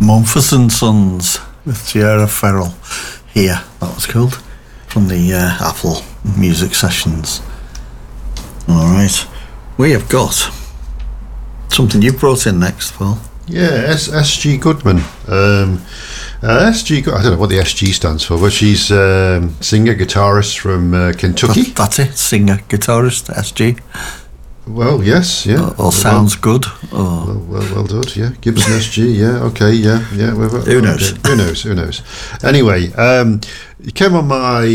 Mumford and Sons with Sierra Ferrell here. That was called from the Apple Music Sessions. All right, we have got something you brought in next, Paul. Yeah, SG Goodman. SG, I don't know what the SG stands for, but she's singer guitarist from Kentucky. That's it, singer guitarist SG. Well, yes, yeah. Or sounds good. Or well done, yeah. Give us an SG, yeah, okay, yeah. Who knows? Okay. Who knows? Anyway, it came on my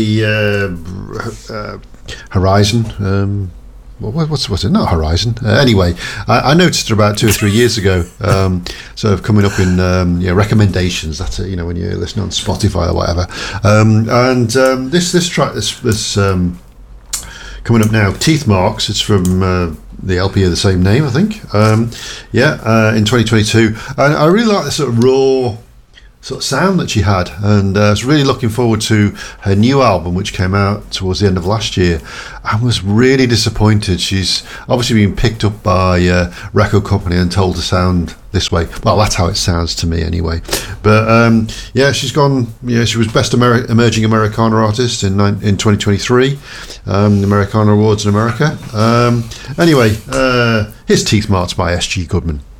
Horizon. What's it? Not Horizon. Anyway, I noticed it about 2 or 3 years ago. Sort of coming up in recommendations. That's it. When you're listening on Spotify or whatever. This track, this coming up now, Teeth Marks. It's from the LP of the same name, I think. In 2022, and I really like the sort of raw sort of sound that she had, and I was really looking forward to her new album, which came out towards the end of last year. I was really disappointed. She's obviously been picked up by a record company and told to sound this way. Well, that's how it sounds to me anyway. But she's gone. She was Best Emerging Americana Artist in 2023, the Americana Awards in America. Here's Teeth Marks by SG Goodman.